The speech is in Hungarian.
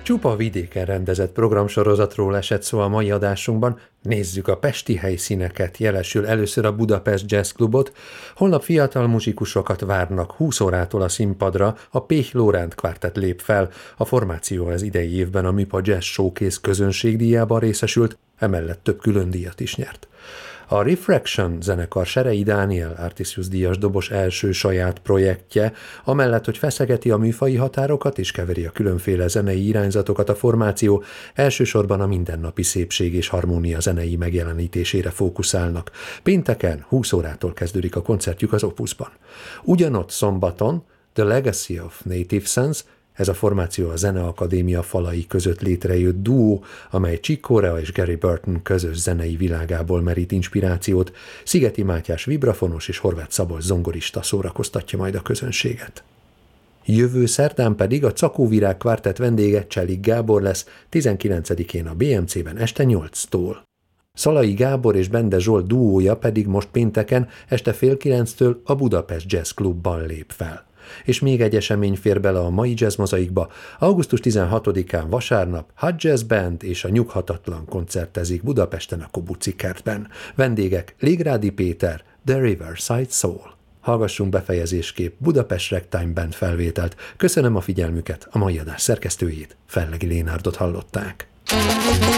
Csupa vidéken rendezett programsorozatról esett szó a mai adásunkban. Nézzük a pesti helyszíneket, jelesül először a Budapest Jazz Clubot. Holnap fiatal muzsikusokat várnak 20 órától a színpadra, a Péh Lóránt Quartet lép fel. A formáció az idei évben a MIPA Jazz Showcase közönségdíjában részesült, emellett több külön díjat is nyert. A Refraction zenekar Serei Dániel Artisius díjas dobos első saját projektje, amellett, hogy feszegeti a műfaji határokat és keveri a különféle zenei irányzatokat, a formáció elsősorban a mindennapi szépség és harmónia zenei megjelenítésére fókuszálnak. Pénteken 20 órától kezdődik a koncertjük az Opusban. Ugyanott szombaton The Legacy of Native Sense, ez a formáció a Zeneakadémia falai között létrejött duó, amely Chick Corea és Gary Burton közös zenei világából merít inspirációt. Szigeti Mátyás vibrafonos és Horváth Szabolcs zongorista szórakoztatja majd a közönséget. Jövő szerdán pedig a Cakóvirág Quartet vendége Cselik Gábor lesz, 19-én a BMC-ben este 8-tól. Szalai Gábor és Bende Zsolt duója pedig most pénteken este fél 9-től a Budapest Jazz Clubban lép fel. És még egy esemény fér bele a mai Jazz Mozaikba. Augusztus 16-án vasárnap Hot Jazz Band és a Nyughatatlan koncertezik Budapesten a Kobuci kertben. Vendégek Légrádi Péter, The Riverside Soul. Hallgassunk befejezésképp Budapest Ragtime Band felvételt. Köszönöm a figyelmüket, a mai adás szerkesztőjét, Fellegi Lénárdot hallották.